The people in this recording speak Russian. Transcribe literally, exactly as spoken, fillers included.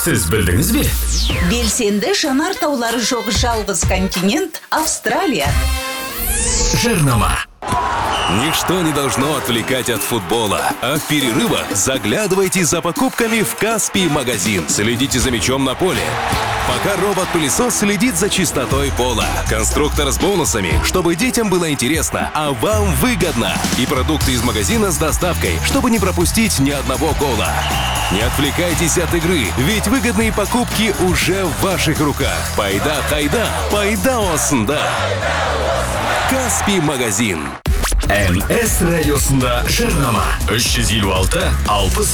Сіз білдіңіз бе? Белсенді жанар таулары жоқ жалғыз континент Австралия. Жарнама. Ничто не должно отвлекать от футбола, а в перерывах заглядывайте за покупками в Каспий магазин. Следите за мячом на поле, пока робот-пылесос следит за чистотой пола. Конструктор с бонусами, чтобы детям было интересно, а вам выгодно. И продукты из магазина с доставкой, чтобы не пропустить ни одного гола. Не отвлекайтесь от игры, ведь выгодные покупки уже в ваших руках. Пайда хайда, пайда осында. Каспий магазин. эн эс радиосында жарнама. үш жүз елу алты алпыс